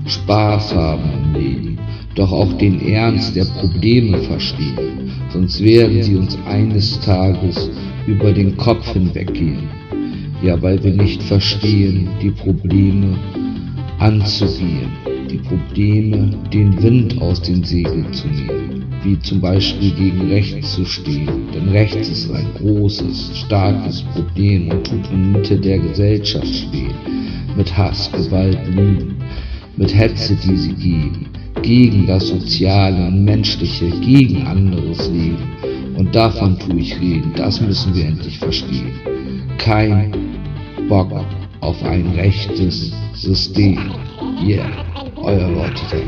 Spaß haben im Leben, doch auch den Ernst der Probleme verstehen, sonst werden sie uns eines Tages über den Kopf hinweggehen. Ja, weil wir nicht verstehen, die Probleme anzugehen, die Probleme den Wind aus den Segeln zu nehmen, wie zum Beispiel gegen Rechts zu stehen, denn Rechts ist ein großes, starkes Problem und tut in der Mitte der Gesellschaft stehen, mit Hass, Gewalt, Lügen, mit Hetze, die sie geben, gegen das Soziale und Menschliche, gegen anderes Leben. Und davon tue ich reden, das müssen wir endlich verstehen. Kein Bock auf ein rechtes System. Yeah, euer Leute.